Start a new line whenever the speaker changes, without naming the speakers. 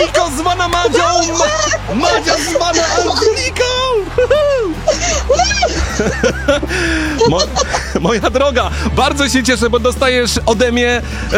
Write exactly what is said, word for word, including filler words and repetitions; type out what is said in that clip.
Angeliko zwana Madzią! Ma Madzia zwana Angeliką! Mo moja droga, bardzo się cieszę, bo dostajesz ode mnie